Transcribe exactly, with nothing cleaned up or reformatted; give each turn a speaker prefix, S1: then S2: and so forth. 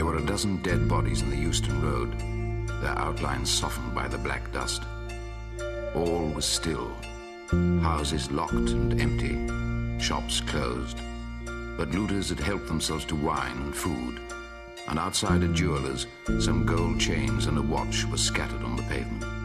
S1: There were a dozen dead bodies in the Euston Road, their outlines softened by the black dust. All was still. Houses locked and empty, shops closed. But looters had helped themselves to wine and food, and outside a jeweller's, some gold chains and a watch were scattered on the pavement.